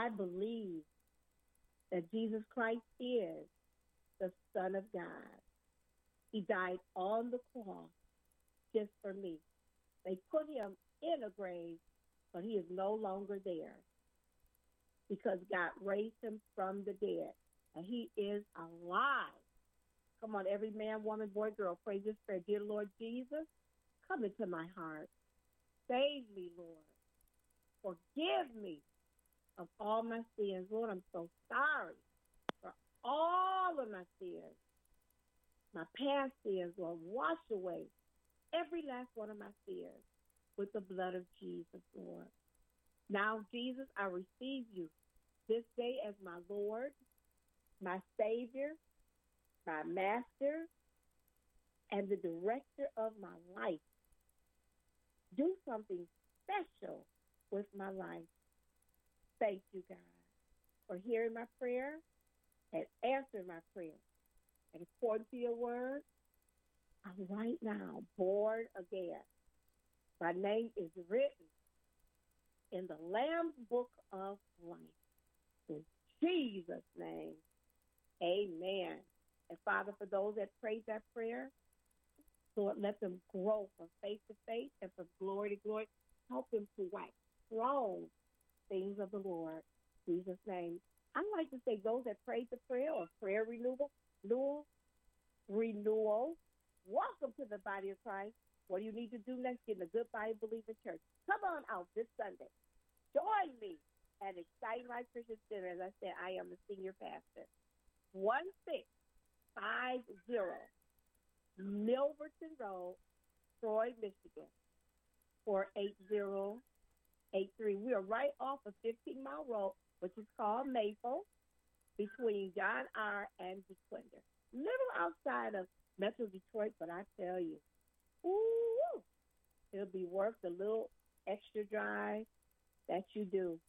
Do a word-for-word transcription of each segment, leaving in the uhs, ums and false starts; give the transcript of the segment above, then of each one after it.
I believe that Jesus Christ is the Son of God. He died on the cross just for me. They put him in a grave, but he is no longer there because God raised him from the dead, and he is alive. Come on, every man, woman, boy, girl, pray this prayer. Dear Lord Jesus, come into my heart. Save me, Lord. Forgive me of all my sins. Lord, I'm so sorry for all of my sins. My past sins, Lord, wash away every last one of my sins with the blood of Jesus, Lord. Now, Jesus, I receive you this day as my Lord, my Savior, my Master, and the director of my life. Do something special with my life. Thank you, God, for hearing my prayer and answering my prayer. And according to your word, I'm right now born again. My name is written in the Lamb's Book of Life. In Jesus' name, amen. And Father, for those that prayed that prayer, Lord, let them grow from faith to faith and from glory to glory. Help them to wax strong things of the Lord. In Jesus' name. I'd like to say those that prayed the prayer or prayer renewal, renewal, renewal, welcome to the body of Christ. What do you need to do next? Get in a good Bible-believing church. Come on out this Sunday. Join me at Exciting Life Christian Center. As I said, I am the senior pastor. one six five zero Milverton Road, Troy, Michigan, four eight zero eight three. We are right off of fifteen Mile Road, which is called Maple, between John R. and DeQuinder. Little outside of Metro Detroit, but I tell you, ooh, it'll be worth the little extra drive that you do.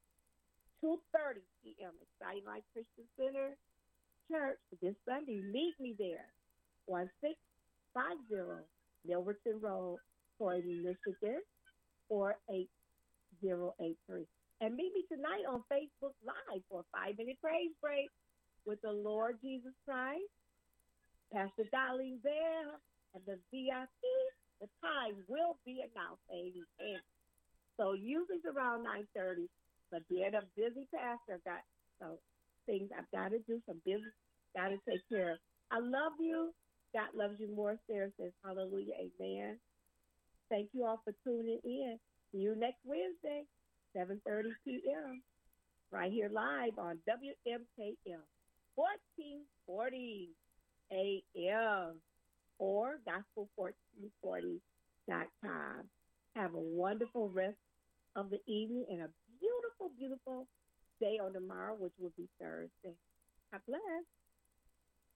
two thirty p.m. Exciting Life Christian Center Church this Sunday. Meet me there. one six five zero Milverton Road, Troy, Michigan, four eight zero eight three. And meet me tonight on Facebook Live for a five-minute praise break with the Lord Jesus Christ, Pastor Darlene Bell, and the V I P. The time will be announced, amen. So usually it's around nine thirty, but being a busy pastor, I've got so things I've got to do, some business got to take care of. I love you. God loves you more. Sarah says, hallelujah, amen. Thank you all for tuning in. See you next Wednesday, seven thirty p.m., right here live on W M K M, fourteen forty A M, or gospel fourteen forty dot com. Have a wonderful rest of the evening and a beautiful, beautiful day on tomorrow, which will be Thursday. God bless.